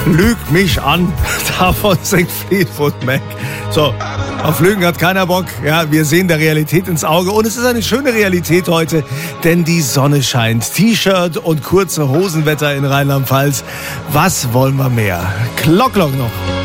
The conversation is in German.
Lüg mich an, davon singt Fleetwood Mac. So, auf Lügen hat keiner Bock. Ja, wir sehen der Realität ins Auge und es ist eine schöne Realität heute, denn die Sonne scheint. T-Shirt und kurze Hosenwetter in Rheinland-Pfalz. Was wollen wir mehr? Glock noch.